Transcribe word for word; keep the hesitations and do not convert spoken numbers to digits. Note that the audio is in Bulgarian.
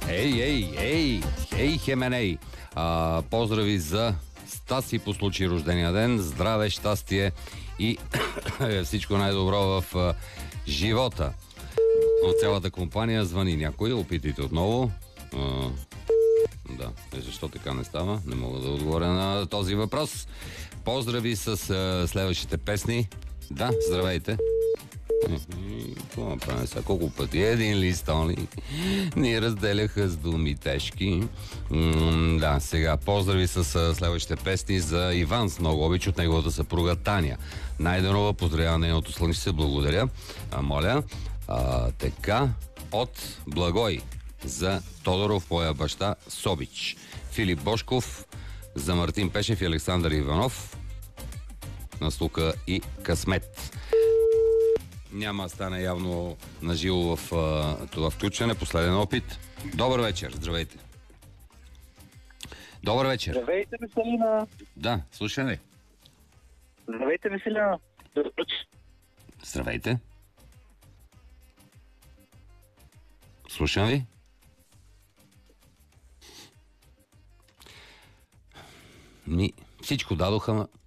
Ей, ей, ей, ей, Хеменей. А, поздрави за Стаси по случай рождения ден. Здраве, щастие и всичко най-добро в а, живота. От цялата компания звъни някой. Опитайте отново. А, да, защо така не става? Не мога да отговоря на този въпрос. Поздрави с а, следващите песни. Да, здравейте. Какво направим сега? Колко пъти? Един листони ни разделяха с думи тежки. М- да, сега поздрави с а, следващите песни за Иван с много обич от неговата съпруга Таня. Найденова, поздравява нейното слънчице, благодаря. А, моля. А, така, от Благой за Тодоров, моя баща Собич. Филип Бошков за Мартин Пешев и Александър Иванов. Наслука и късмет. Няма стане явно наживо в а, това включване. Последен опит. Добър вечер, здравейте. Добър вечер. Здравейте, Веселина. Да, слушай. Здравейте, Веселина. Здравейте. Слушам ви. Ми, всичко дадоха,